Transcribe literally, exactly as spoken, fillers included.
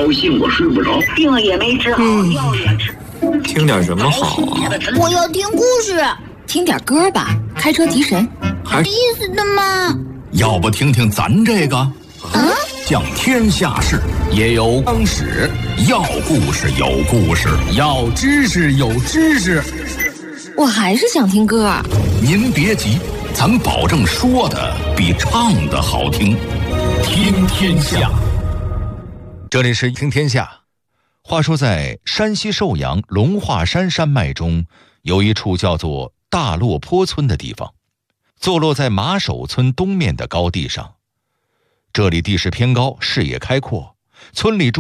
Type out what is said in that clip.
高兴我睡不着， 病也没治好， 嗯、 药也吃。 听点什么好啊？ 我要听故事。 听点歌吧，开车提神。 有意思的吗？ 要不听听咱这个？ 啊， 讲天下事也有常识，要故事有故事，要知识有知识。 我还是想听歌。 您别急，咱保证说的比唱的好听。听天下，这里是听天下。话说在山西寿阳龙华山山脉中，有一处叫做大落坡村的地方，坐落在马首村东面的高地上。这里地势偏高，视野开阔，村里住